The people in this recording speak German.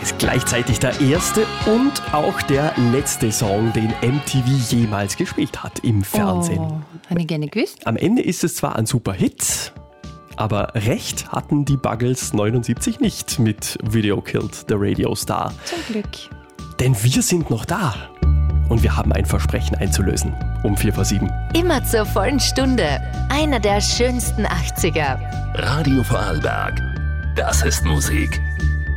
Ist gleichzeitig der erste und auch der letzte Song, den MTV jemals gespielt hat im Fernsehen. Oh, habe ich gerne gewusst. Am Ende ist es zwar ein super Hit, aber recht hatten die Buggles 79 nicht mit Video Killed the Radio Star. Zum Glück. Denn wir sind noch da und wir haben ein Versprechen einzulösen um 7:45. Immer zur vollen Stunde. Einer der schönsten 80er. Radio Vorarlberg. Das ist Musik.